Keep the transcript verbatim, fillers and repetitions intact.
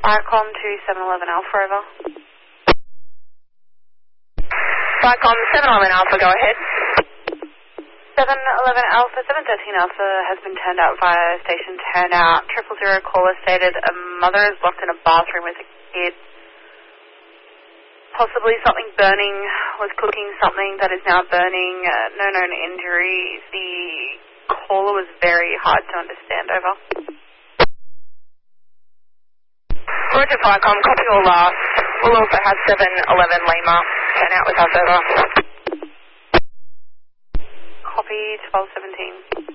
Viacom to seven eleven Alpha, over. Viacom seven eleven Alpha, go ahead. seven eleven Alpha, seven thirteen Alpha has been turned out via station turnout. Triple zero caller stated a mother is locked in a bathroom with a kid. Possibly something burning, was cooking something that is now burning. Uh, no known injuries. The caller was very hard to understand, over. Roger, Viacom, copy all last. We'll also have seven eleven Lima turn out with us, over. Copy twelve seventeen.